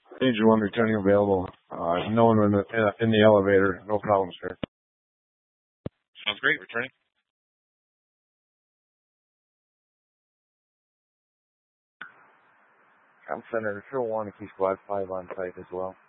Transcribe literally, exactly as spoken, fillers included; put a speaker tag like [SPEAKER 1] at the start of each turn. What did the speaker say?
[SPEAKER 1] Agent one returning available. Uh, no one in the, in the elevator. No problems here.
[SPEAKER 2] Sounds great. Returning.
[SPEAKER 3] I'm Senator Phil one, Key Squad five on site as well.